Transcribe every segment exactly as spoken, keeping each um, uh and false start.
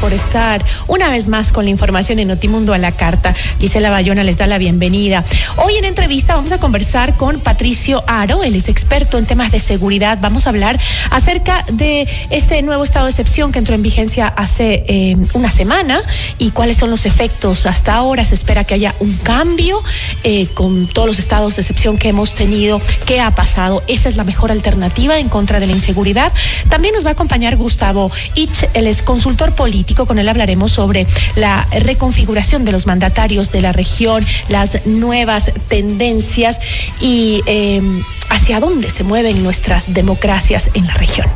por estar una vez más con la información en Notimundo a la Carta. Gisela Bayona les da la bienvenida. Hoy en entrevista vamos a conversar con Patricio Haro, él es experto en temas de seguridad. Vamos a hablar acerca de este nuevo estado de excepción que entró en vigencia hace eh, una semana y cuáles son los efectos. Hasta ahora se espera que haya un cambio eh, con todos los estados de excepción que hemos tenido. ¿Qué ha pasado? Esa es la mejor alternativa en contra de la inseguridad. También nos va a acompañar Gustavo Ich, él es consultor político. Con él hablaremos sobre la reconfiguración de los mandatarios de la región, las nuevas tendencias y eh, hacia dónde se mueven nuestras democracias en la región.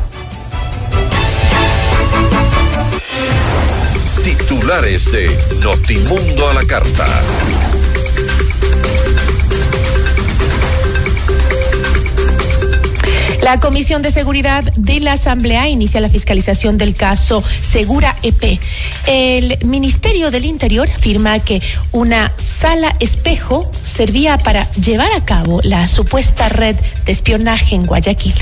Titulares de Notimundo a la Carta. La Comisión de Seguridad de la Asamblea inicia la fiscalización del caso Segura E P. El Ministerio del Interior afirma que una sala espejo servía para llevar a cabo la supuesta red de espionaje en Guayaquil.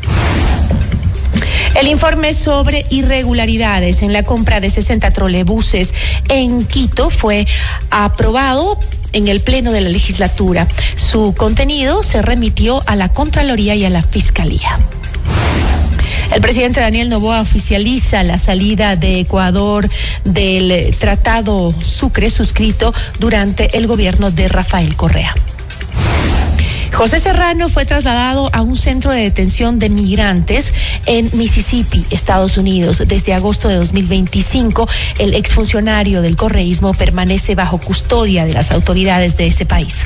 El informe sobre irregularidades en la compra de sesenta trolebuses en Quito fue aprobado en el Pleno de la Legislatura. Su contenido se remitió a la Contraloría y a la Fiscalía. El presidente Daniel Noboa oficializa la salida de Ecuador del Tratado Sucre suscrito durante el gobierno de Rafael Correa. José Serrano fue trasladado a un centro de detención de migrantes en Mississippi, Estados Unidos. Desde agosto de dos mil veinticinco, el exfuncionario del correísmo permanece bajo custodia de las autoridades de ese país.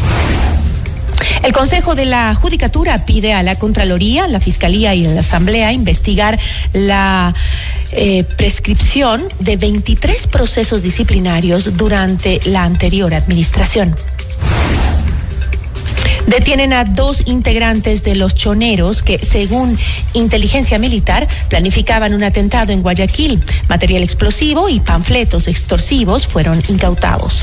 El Consejo de la Judicatura pide a la Contraloría, la Fiscalía y la Asamblea investigar la eh, prescripción de veintitrés procesos disciplinarios durante la anterior administración. Detienen a dos integrantes de los choneros que, según inteligencia militar, planificaban un atentado en Guayaquil. Material explosivo y panfletos extorsivos fueron incautados.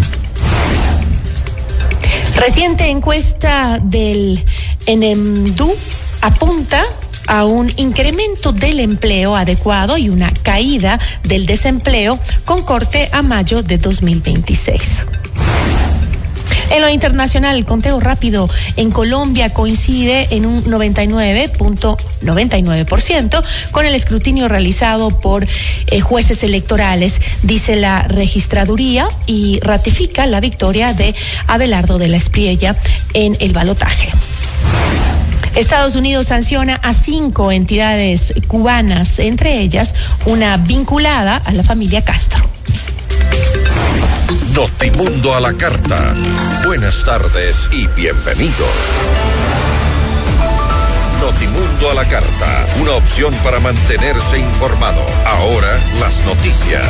Reciente encuesta del ENEMDU apunta a un incremento del empleo adecuado y una caída del desempleo con corte a mayo de dos mil veintiséis. En lo internacional, el conteo rápido en Colombia coincide en un noventa y nueve punto noventa y nueve por ciento con el escrutinio realizado por eh, jueces electorales, dice la registraduría, y ratifica la victoria de Abelardo de la Espriella en el balotaje. Estados Unidos sanciona a cinco entidades cubanas, entre ellas una vinculada a la familia Castro. Notimundo a la Carta. Buenas tardes y bienvenidos. Notimundo a la Carta, una opción para mantenerse informado. Ahora las noticias.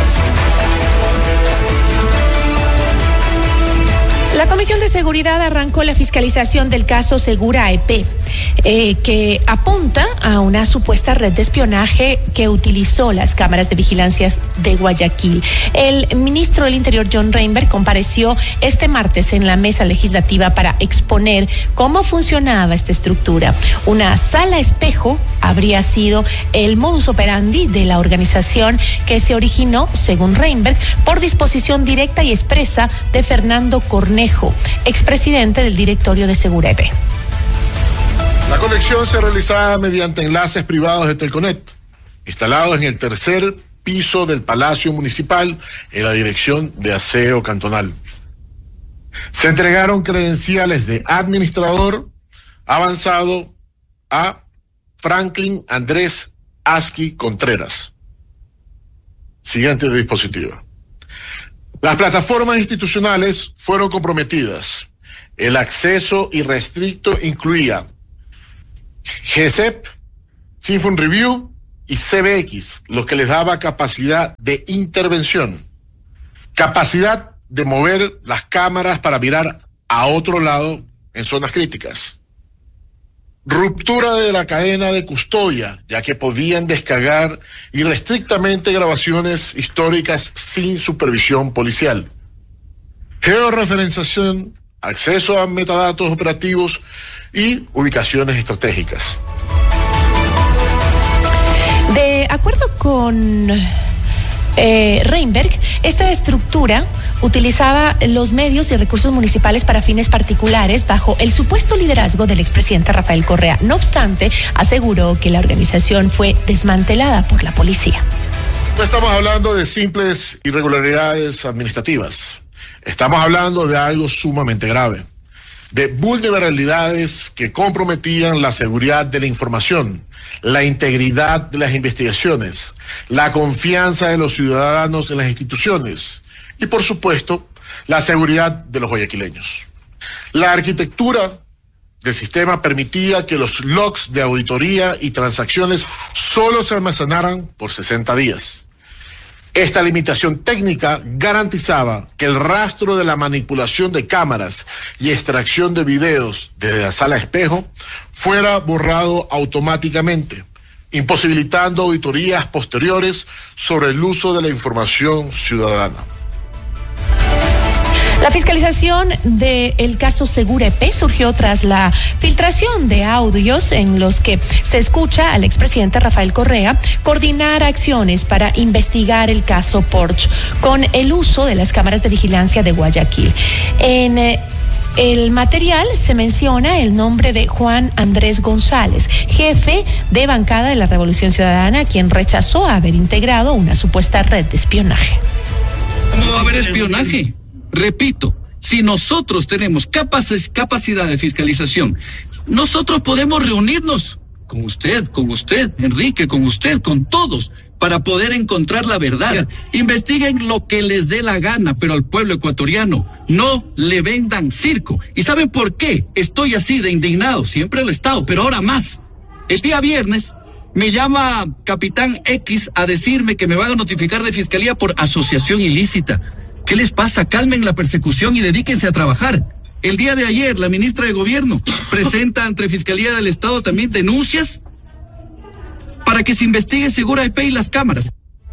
La Comisión de Seguridad arrancó la fiscalización del caso Segura E P, eh, que apunta a una supuesta red de espionaje que utilizó las cámaras de vigilancia de Guayaquil. El ministro del Interior, John Reinberg, compareció este martes en la mesa legislativa para exponer cómo funcionaba esta estructura. Una sala espejo habría sido el modus operandi de la organización que se originó, según Reinberg, por disposición directa y expresa de Fernando Cornejo, expresidente del directorio de Segura E P. La conexión se realizaba mediante enlaces privados de Telconet, instalados en el tercer piso del Palacio Municipal, en la Dirección de Aseo Cantonal. Se entregaron credenciales de administrador avanzado a Franklin Andrés Asqui Contreras. Siguiente dispositivo. Las plataformas institucionales fueron comprometidas. El acceso irrestricto incluía G S E P, Sinfon Review y C B X, lo que les daba capacidad de intervención, capacidad de mover las cámaras para mirar a otro lado en zonas críticas. Ruptura de la cadena de custodia, ya que podían descargar irrestrictamente grabaciones históricas sin supervisión policial. Georreferenciación, acceso a metadatos operativos y ubicaciones estratégicas. De acuerdo con eh, Reinberg, esta estructura utilizaba los medios y recursos municipales para fines particulares bajo el supuesto liderazgo del expresidente Rafael Correa. No obstante, aseguró que la organización fue desmantelada por la policía. No estamos hablando de simples irregularidades administrativas. Estamos hablando de algo sumamente grave, de vulnerabilidades que comprometían la seguridad de la información, la integridad de las investigaciones, la confianza de los ciudadanos en las instituciones y, por supuesto, la seguridad de los guayaquileños. La arquitectura del sistema permitía que los logs de auditoría y transacciones solo se almacenaran por sesenta días. Esta limitación técnica garantizaba que el rastro de la manipulación de cámaras y extracción de videos desde la sala espejo fuera borrado automáticamente, imposibilitando auditorías posteriores sobre el uso de la información ciudadana. La fiscalización del caso Segura E P surgió tras la filtración de audios en los que se escucha al expresidente Rafael Correa coordinar acciones para investigar el caso Porsche con el uso de las cámaras de vigilancia de Guayaquil. En eh, el material se menciona el nombre de Juan Andrés González, jefe de bancada de la Revolución Ciudadana, quien rechazó haber integrado una supuesta red de espionaje. ¿Cómo va a haber espionaje? Repito, si nosotros tenemos capac- capacidad de fiscalización, nosotros podemos reunirnos con usted, con usted, Enrique, con usted, con todos, para poder encontrar la verdad. Investiguen lo que les dé la gana, pero al pueblo ecuatoriano no le vendan circo. ¿Y saben por qué estoy así de indignado? Siempre lo he estado, pero ahora más. El día viernes me llama Capitán X a decirme que me van a notificar de fiscalía por asociación ilícita. ¿Qué les pasa? Calmen la persecución y dedíquense a trabajar. El día de ayer, la ministra de Gobierno presenta ante Fiscalía del Estado también denuncias para que se investigue Segura E P y las cámaras.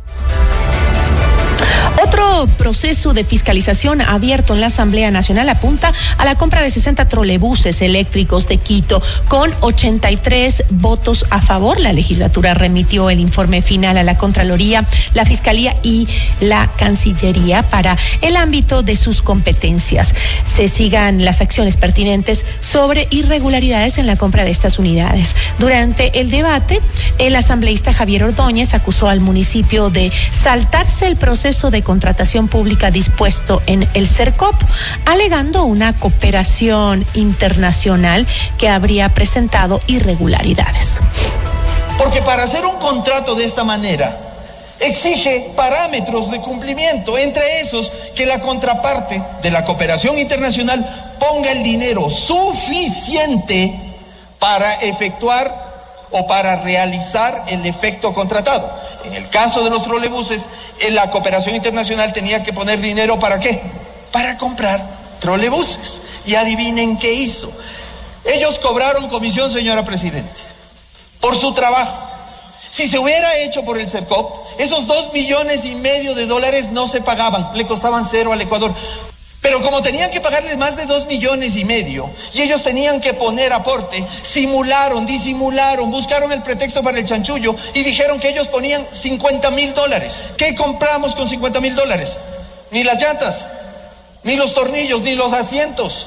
Otro proceso de fiscalización abierto en la Asamblea Nacional apunta a la compra de sesenta trolebuses eléctricos de Quito con ochenta y tres votos a favor. La legislatura remitió el informe final a la Contraloría, la Fiscalía y la Cancillería para el ámbito de sus competencias. Se sigan las acciones pertinentes sobre irregularidades en la compra de estas unidades. Durante el debate, el asambleísta Javier Ordóñez acusó al municipio de saltarse el proceso de contratación pública dispuesto en el CERCOP, alegando una cooperación internacional que habría presentado irregularidades. Porque para hacer un contrato de esta manera exige parámetros de cumplimiento, entre esos que la contraparte de la cooperación internacional ponga el dinero suficiente para efectuar o para realizar el efecto contratado. En el caso de los trolebuses, la cooperación internacional tenía que poner dinero ¿para qué? Para comprar trolebuses. Y adivinen qué hizo. Ellos cobraron comisión, señora Presidente, por su trabajo. Si se hubiera hecho por el CERCOP, esos dos millones y medio de dólares no se pagaban, le costaban cero al Ecuador. Pero como tenían que pagarles más de dos millones y medio y ellos tenían que poner aporte, simularon, disimularon, buscaron el pretexto para el chanchullo y dijeron que ellos ponían cincuenta mil dólares. ¿Qué compramos con cincuenta mil dólares? Ni las llantas, ni los tornillos, ni los asientos.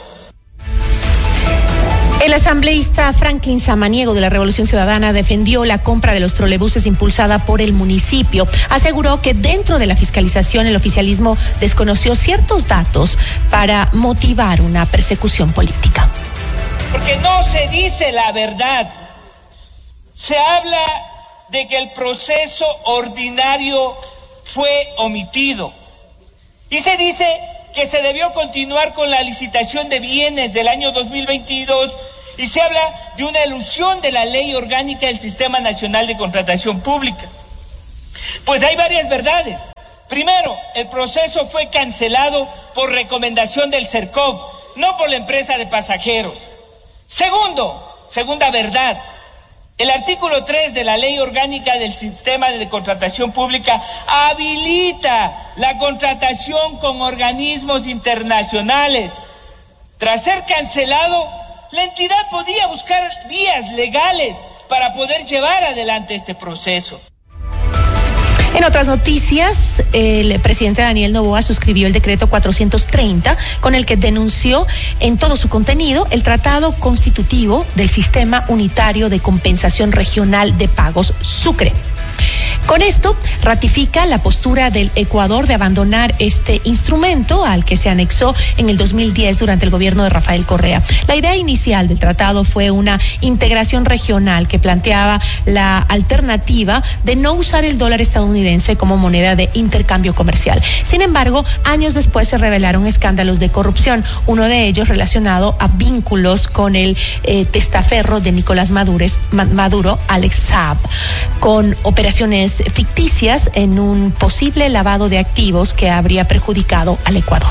El asambleísta Franklin Samaniego de la Revolución Ciudadana defendió la compra de los trolebuses impulsada por el municipio. Aseguró que dentro de la fiscalización el oficialismo desconoció ciertos datos para motivar una persecución política. Porque no se dice la verdad. Se habla de que el proceso ordinario fue omitido. Y se dice que se debió continuar con la licitación de bienes del año dos mil veintidós y se habla de una elusión de la ley orgánica del Sistema Nacional de Contratación Pública. Pues hay varias verdades. Primero, el proceso fue cancelado por recomendación del CERCOP, no por la empresa de pasajeros. Segundo, segunda verdad, el artículo tres de la ley orgánica del Sistema de Contratación Pública habilita la contratación con organismos internacionales. Tras ser cancelado, la entidad podía buscar vías legales para poder llevar adelante este proceso. En otras noticias, el presidente Daniel Noboa suscribió el decreto cuatrocientos treinta con el que denunció en todo su contenido el tratado constitutivo del Sistema Unitario de Compensación Regional de Pagos Sucre. Con esto, ratifica la postura del Ecuador de abandonar este instrumento al que se anexó en el dos mil diez durante el gobierno de Rafael Correa. La idea inicial del tratado fue una integración regional que planteaba la alternativa de no usar el dólar estadounidense como moneda de intercambio comercial. Sin embargo, años después se revelaron escándalos de corrupción, uno de ellos relacionado a vínculos con el eh, testaferro de Nicolás Madures, Maduro, Alex Saab, con operaciones ficticias en un posible lavado de activos que habría perjudicado al Ecuador.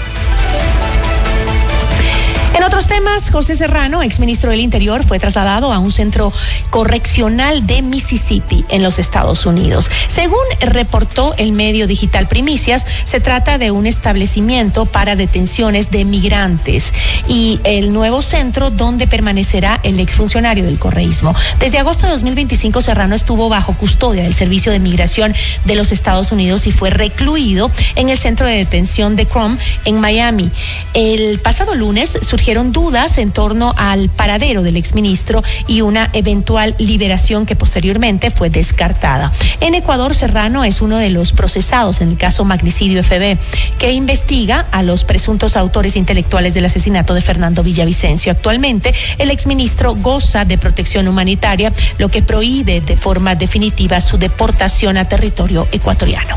En otros temas, José Serrano, exministro del Interior, fue trasladado a un centro correccional de Mississippi, en los Estados Unidos. Según reportó el medio digital Primicias, se trata de un establecimiento para detenciones de migrantes y el nuevo centro donde permanecerá el exfuncionario del correísmo. Desde agosto de dos mil veinticinco, Serrano estuvo bajo custodia del Servicio de Migración de los Estados Unidos y fue recluido en el centro de detención de Crum en Miami. El pasado lunes surgieron dudas en torno al paradero del exministro y una eventual liberación que posteriormente fue descartada. En Ecuador, Serrano es uno de los procesados en el caso Magnicidio F B, que investiga a los presuntos autores intelectuales del asesinato de Fernando Villavicencio. Actualmente, el exministro goza de protección humanitaria, lo que prohíbe de forma definitiva su deportación a territorio ecuatoriano.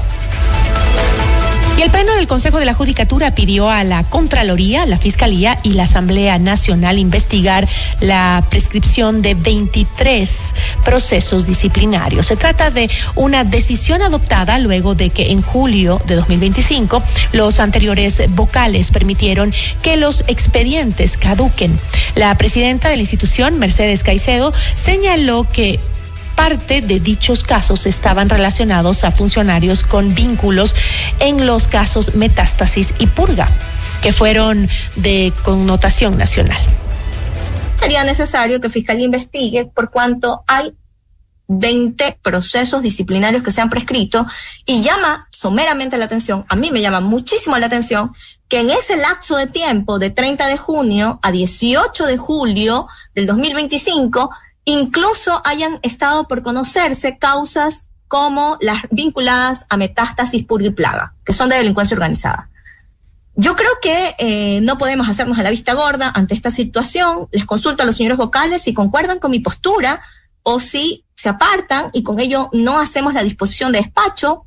Y el Pleno del Consejo de la Judicatura pidió a la Contraloría, la Fiscalía y la Asamblea Nacional investigar la prescripción de veintitrés procesos disciplinarios. Se trata de una decisión adoptada luego de que en julio de dos mil veinticinco los anteriores vocales permitieron que los expedientes caduquen. La presidenta de la institución, Mercedes Caicedo, señaló que parte de dichos casos estaban relacionados a funcionarios con vínculos en los casos Metástasis y Purga, que fueron de connotación nacional. Sería necesario que Fiscalía investigue por cuanto hay veinte procesos disciplinarios que se han prescrito y llama someramente la atención, a mí me llama muchísimo la atención, que en ese lapso de tiempo de treinta de junio a dieciocho de julio del dos mil veinticinco incluso hayan estado por conocerse causas como las vinculadas a Metástasis, Purga y Plaga, que son de delincuencia organizada. Yo creo que eh, no podemos hacernos a la vista gorda ante esta situación. Les consulto a los señores vocales si concuerdan con mi postura o si se apartan y con ello no hacemos la disposición de despacho.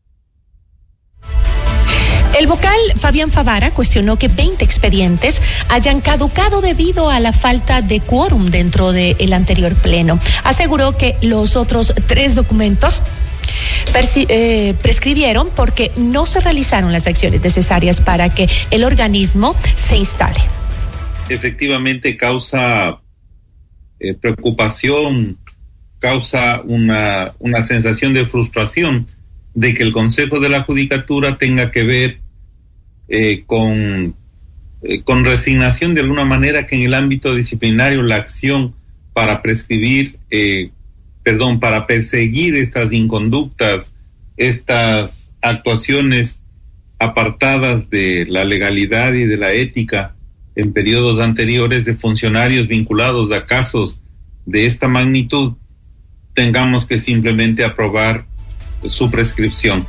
El vocal Fabián Favara cuestionó que veinte expedientes hayan caducado debido a la falta de quórum dentro del anterior pleno. Aseguró que los otros tres documentos persi- eh, prescribieron porque no se realizaron las acciones necesarias para que el organismo se instale. Efectivamente causa eh, preocupación, causa una, una sensación de frustración de que el Consejo de la Judicatura tenga que ver Eh, con, eh, con resignación de alguna manera que en el ámbito disciplinario la acción para prescribir, eh, perdón, para perseguir estas inconductas, estas actuaciones apartadas de la legalidad y de la ética en periodos anteriores de funcionarios vinculados a casos de esta magnitud, tengamos que simplemente aprobar su prescripción.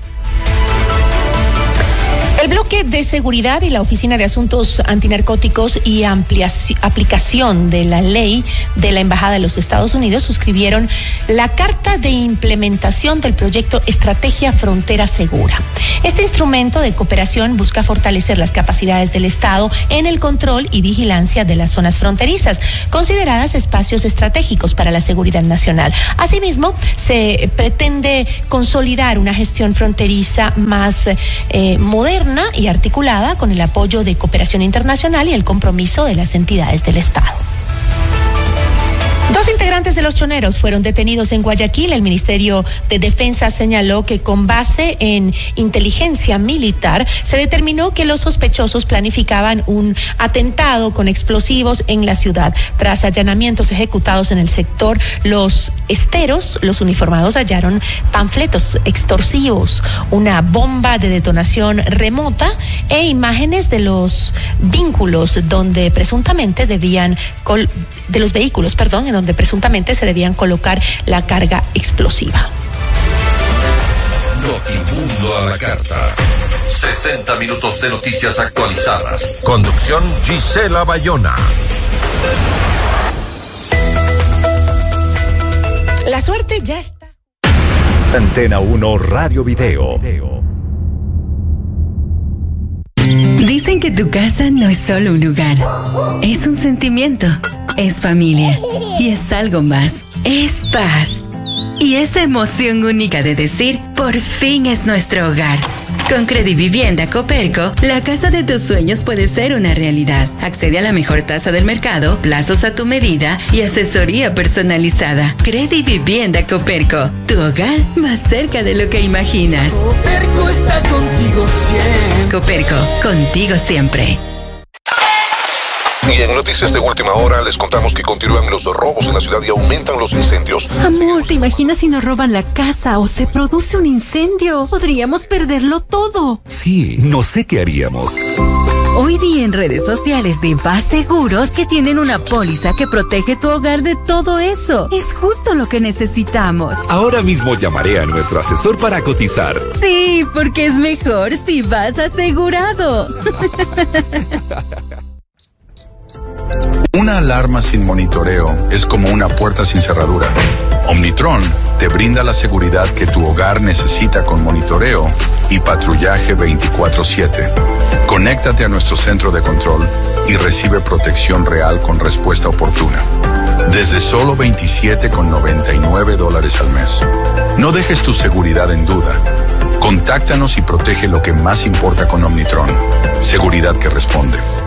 El bloque de seguridad y la Oficina de Asuntos Antinarcóticos y ampliación, aplicación de la ley de la Embajada de los Estados Unidos suscribieron la carta de implementación del proyecto Estrategia Frontera Segura. Este instrumento de cooperación busca fortalecer las capacidades del Estado en el control y vigilancia de las zonas fronterizas, consideradas espacios estratégicos para la seguridad nacional. Asimismo, se pretende consolidar una gestión fronteriza más eh, moderna y articulada con el apoyo de cooperación internacional y el compromiso de las entidades del Estado. Dos integrantes de los choneros fueron detenidos en Guayaquil. El Ministerio de Defensa señaló que con base en inteligencia militar se determinó que los sospechosos planificaban un atentado con explosivos en la ciudad. Tras allanamientos ejecutados en el sector Los Esteros, los uniformados hallaron panfletos extorsivos, una bomba de detonación remota e imágenes de los vínculos donde presuntamente debían col- de los vehículos, perdón, en donde presuntamente se debían colocar la carga explosiva. Notimundo a la carta. sesenta minutos de noticias actualizadas. Conducción Gisela Bayona. La suerte ya está. Antena uno Radio Video. Dicen que tu casa no es solo un lugar, es un sentimiento, es familia y es algo más, es paz. Y esa emoción única de decir, por fin es nuestro hogar. Con Credivivienda Coperco, la casa de tus sueños puede ser una realidad. Accede a la mejor tasa del mercado, plazos a tu medida y asesoría personalizada. Credivivienda Coperco, tu hogar más cerca de lo que imaginas. Coperco está contigo siempre. Coperco, contigo siempre. Y en noticias de última hora les contamos que continúan los robos en la ciudad y aumentan los incendios. Amor, ¿te imaginas si nos roban la casa o se produce un incendio? Podríamos perderlo todo. Sí, no sé qué haríamos. Hoy vi en redes sociales de Bas Seguros que tienen una póliza que protege tu hogar de todo eso. Es justo lo que necesitamos. Ahora mismo llamaré a nuestro asesor para cotizar. Sí, porque es mejor si vas asegurado. Una alarma sin monitoreo es como una puerta sin cerradura. Omnitron te brinda la seguridad que tu hogar necesita con monitoreo y patrullaje veinticuatro siete. Conéctate a nuestro centro de control y recibe protección real con respuesta oportuna. Desde solo veintisiete con noventa y nueve dólares al mes. No dejes tu seguridad en duda. Contáctanos y protege lo que más importa con Omnitron. Seguridad que responde.